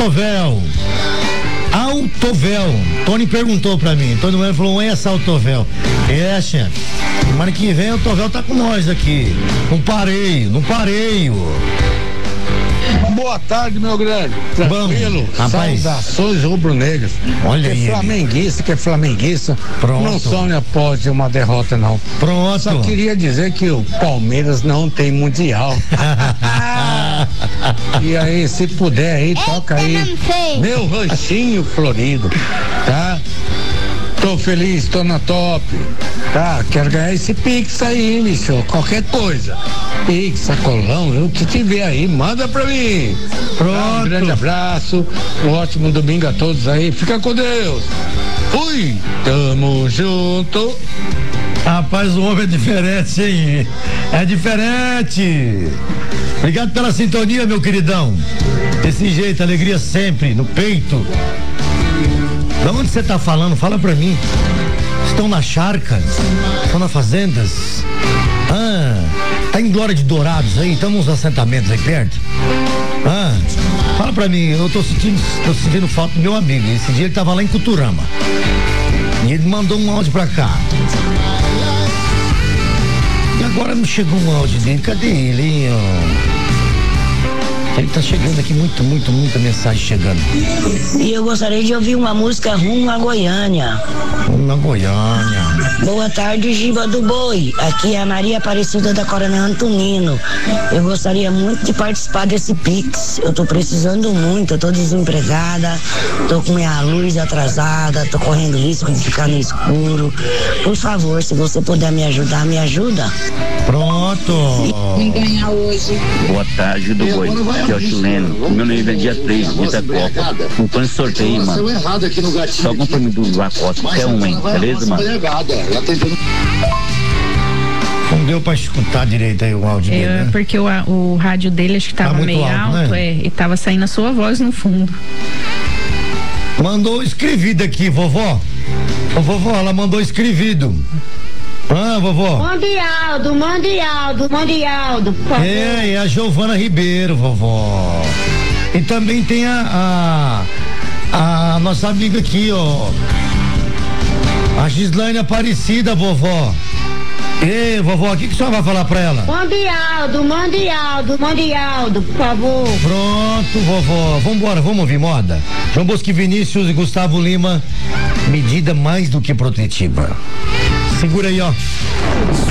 Autovel. Tony perguntou pra mim. Tony Bueno falou, onde é essa Autovel? Chefe. Semana que vem o Autovel tá com nós aqui. No pareio. Boa tarde, meu grande. Tranquilo? Rapaz. Saudações rubro-negras. Olha aí. Que é flamenguista. Pronto. Não sonha após uma derrota, não. Pronto. Só queria dizer que o Palmeiras não tem mundial. E aí, se puder aí, toca aí. Meu ranchinho florido, tá? Tô feliz, tô na top. Tá, quero ganhar esse Pix aí, bicho. Qualquer coisa. Pix, sacolão, o que tiver aí, manda pra mim. Pronto. Tá, um grande abraço. Um ótimo domingo a todos aí. Fica com Deus. Fui. Tamo junto. Rapaz, o homem é diferente, hein? É diferente. Obrigado pela sintonia, meu queridão. Desse jeito, alegria sempre, no peito. De onde você tá falando? Fala pra mim. Estão nas charcas? Estão nas fazendas? Tá em Glória de Dourados aí? Estão nos assentamentos aí perto? Fala pra mim, eu tô sentindo falta do meu amigo. Esse dia ele tava lá em Cuturama. E ele mandou um áudio pra cá. E agora não chegou um áudio dele. Cadê ele, hein? Ele tá chegando aqui, muita mensagem chegando. E eu gostaria de ouvir uma música Rumo a Goiânia. Rumo a Goiânia. Boa tarde, Giba do Boi. Aqui é a Maria Aparecida da Coronel Antonino. Eu gostaria muito de participar desse Pix. Eu tô precisando muito, eu tô desempregada, tô com minha luz atrasada, tô correndo risco de ficar no escuro. Por favor, se você puder me ajudar, me ajuda. Pronto. Vem ganhar hoje. Boa tarde, do Boi. Aqui é o chileno. O meu nome é dia 3, dia da Copa. Não põe sorteio, mano. Só compromisso do Lacoste, qualquer um, hein? Beleza, mano? Não deu pra escutar direito aí o áudio dele, né? Porque o rádio dele acho que tava meio alto, né? E tava saindo a sua voz no fundo. Mandou escrevido aqui, vovó. Ô, vovó, ela mandou escrevido. Vovó. Mandialdo, por favor. É a Giovana Ribeiro, vovó. E também tem a nossa amiga aqui, ó. A Gislaine Aparecida, vovó. Ei, vovó, o que a senhora vai falar pra ela? Mandialdo, por favor. Pronto, vovó. Vambora, vamos ouvir moda. João Bosco e Vinícius e Gustavo Lima. Medida mais do que protetiva. Segura aí, ó.